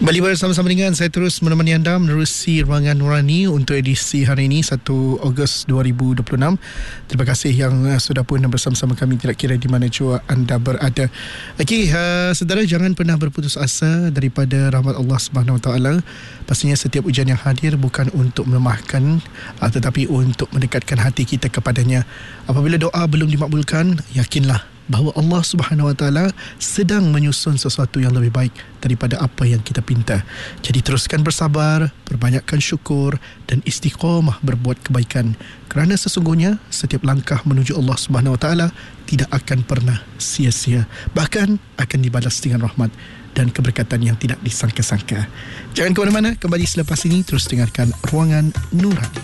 Kembali bersama-sama dengan saya terus menemani anda menerusi Ruangan Nurani untuk edisi hari ini 1 Ogos 2026. Terima kasih yang sudah pun bersama-sama kami tidak kira di mana jua anda berada. Okey, saudara, jangan pernah berputus asa daripada rahmat Allah Subhanahu Wa Taala. Pastinya setiap ujian yang hadir bukan untuk melemahkan tetapi untuk mendekatkan hati kita kepadanya. Apabila doa belum dimakbulkan, yakinlah bahawa Allah Subhanahu Wa Taala sedang menyusun sesuatu yang lebih baik daripada apa yang kita pinta. Jadi teruskan bersabar, perbanyakkan syukur dan istiqamah berbuat kebaikan, kerana sesungguhnya setiap langkah menuju Allah Subhanahu Wa Taala tidak akan pernah sia-sia, bahkan akan dibalas dengan rahmat dan keberkatan yang tidak disangka-sangka. Jangan ke mana-mana, kembali selepas ini terus dengarkan Ruangan Nurani.